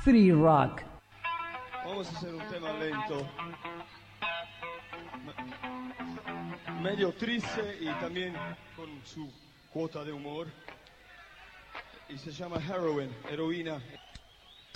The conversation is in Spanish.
Free Rock. Vamos a hacer un tema lento, medio triste y también con su cuota de humor. Y se llama Heroin, heroína.